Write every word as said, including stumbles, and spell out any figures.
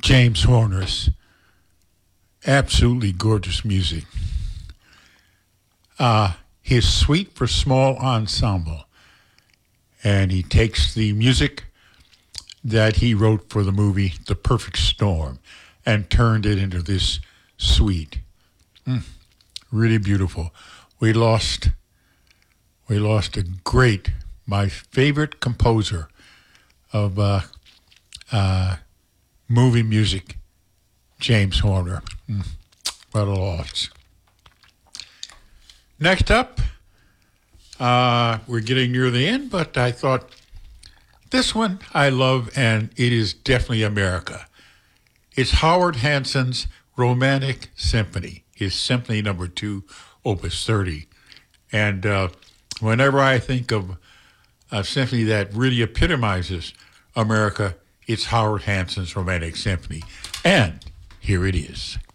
James Horner's absolutely gorgeous music. Uh, his Suite for Small Ensemble. And he takes the music that he wrote for the movie The Perfect Storm and turned it into this suite. Mm, really beautiful. We lost, we lost a great, my favorite composer of uh, uh, movie music, James Horner. Mm, what a loss. Next up, uh, we're getting near the end, but I thought this one I love, and it is definitely America. It's Howard Hanson's Romantic Symphony, his Symphony Number Two, Opus thirty. And uh, whenever I think of a symphony that really epitomizes America, it's Howard Hanson's Romantic Symphony. And here it is.